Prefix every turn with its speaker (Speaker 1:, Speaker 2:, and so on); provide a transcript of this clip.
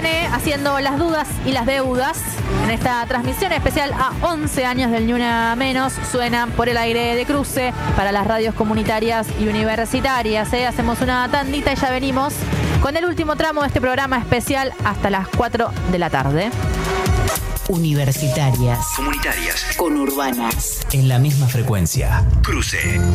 Speaker 1: Cané haciendo las dudas y las deudas. En esta transmisión especial a 11 años del Ni Una Menos, suena por el aire de Cruce para las radios comunitarias y universitarias. Hacemos una tandita y ya venimos con el último tramo de este programa especial hasta las 4 de la tarde.
Speaker 2: Universitarias.
Speaker 3: Comunitarias.
Speaker 2: Conurbanas.
Speaker 3: En la misma frecuencia. Cruce.